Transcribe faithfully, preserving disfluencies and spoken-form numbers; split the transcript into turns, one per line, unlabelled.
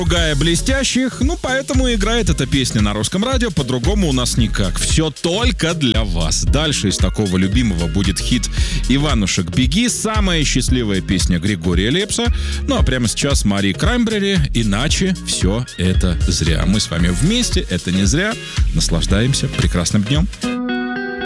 Ругая блестящих, ну поэтому играет эта песня на русском радио, по-другому у нас никак. Все только для вас. Дальше из такого любимого будет хит «Иванушек, беги», самая счастливая песня Григория Лепса. Ну а прямо сейчас Мари Краймбрери, «Иначе все это зря». Мы с вами вместе, это не зря. Наслаждаемся прекрасным днем.